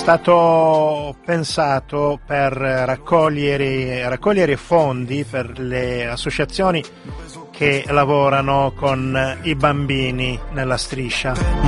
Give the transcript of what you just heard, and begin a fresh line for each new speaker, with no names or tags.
stato pensato per raccogliere fondi per le associazioni che lavorano con i bambini nella Striscia.